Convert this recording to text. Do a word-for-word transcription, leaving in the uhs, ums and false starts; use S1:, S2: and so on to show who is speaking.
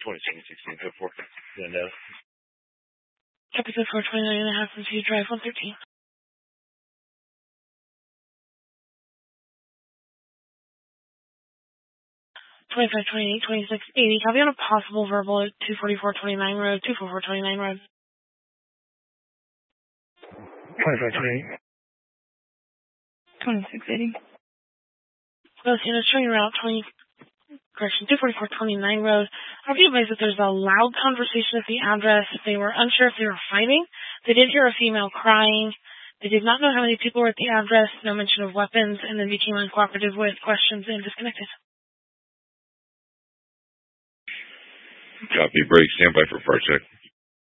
S1: twenty-seven sixteen, code four. Yeah, no.
S2: Copy code four twenty-nine and a half from View Drive one thirteen. twenty-five twenty-eight twenty-six eighty. Copy on a possible verbal at two forty-four twenty-nine Road, two forty-four twenty-nine Road.
S1: twenty-five twenty-eight.
S3: twenty-six eighty.
S2: Los Angeles train route twenty, correction, two forty-four twenty-nine Road. I'll be advised that there's a loud conversation at the address. They were unsure if they were fighting. They did hear a female crying. They did not know how many people were at the address, no mention of weapons, and then became uncooperative with questions and disconnected.
S1: Copy, break, stand by for fire check.